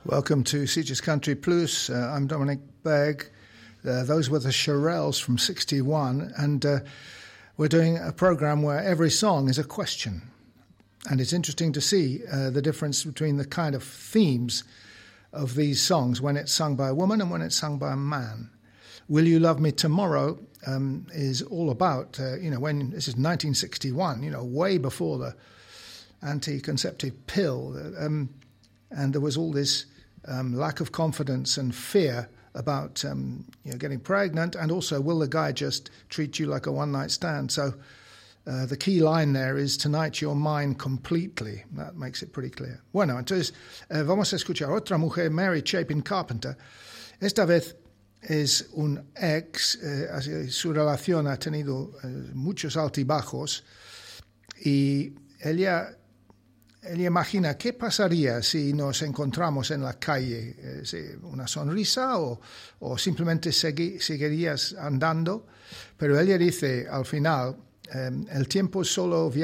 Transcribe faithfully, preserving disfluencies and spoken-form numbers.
Welcome to Sitges Country Plus. Uh, I'm Dominic Begg. Uh, those were the Shirelles from sixty-one, and uh, we're doing a program where every song is a question. And it's interesting to see uh, the difference between the kind of themes of these songs when it's sung by a woman and when it's sung by a man. Will You Love Me Tomorrow um, is all about, uh, you know, when this is nineteen sixty-one, you know, way before the anti-conceptive pill. Um, and there was all this um, lack of confidence and fear about um, you know, getting pregnant, and also, will the guy just treat you like a one-night stand? So uh, the key line there is, tonight you're mine completely. That makes it pretty clear. Bueno, entonces uh, vamos a escuchar otra mujer, Mary Chapin Carpenter. Esta vez es un ex, eh, su relación ha tenido eh, muchos altibajos, y ella... Ella imagina qué pasaría si nos encontramos en la calle, eh, una sonrisa o, o simplemente segui, seguirías andando. Pero ella dice al final, eh, el tiempo solo viaja